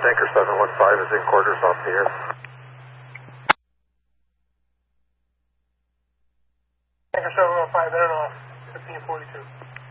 Tanker 715 is in quarters off the air. Tanker 715 in and off, 1542.